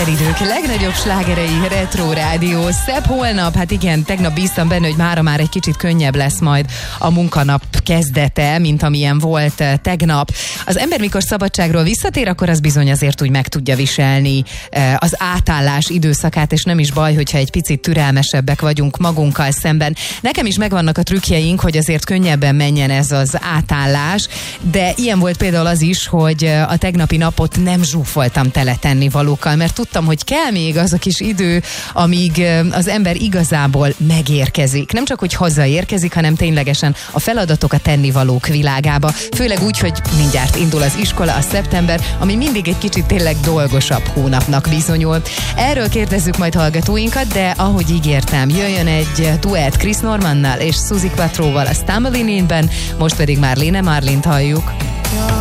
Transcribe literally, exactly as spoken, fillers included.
Minden idők legnagyobb slágerei, Retro Rádió. Szebb holnap, hát igen, tegnap bíztam benne, hogy mára már egy kicsit könnyebb lesz majd a munkanap kezdete, mint amilyen volt tegnap. Az ember mikor szabadságról visszatér, akkor az bizony azért úgy meg tudja viselni az átállás időszakát, és nem is baj, hogyha egy picit türelmesebbek vagyunk magunkkal szemben. Nekem is megvannak a trükkjeink, hogy azért könnyebben menjen ez az átállás, de ilyen volt például az is, hogy a tegnapi napot nem zsúfoltam tele tennivalókkal, mert tudtam, hogy kell még az a kis idő, amíg az ember igazából megérkezik. Nem csak, hogy hazaérkezik, hanem ténylegesen a feladatok, a tennivalók világába. Főleg úgy, hogy mindjárt indul az iskola, a szeptember, ami mindig egy kicsit tényleg dolgosabb hónapnak bizonyul. Erről kérdezzük majd hallgatóinkat, de ahogy ígértem, jöjjön egy duett Chris Normannal és Suzi Quattroval a Stumbling In-ben, most pedig már Lene Marlint halljuk.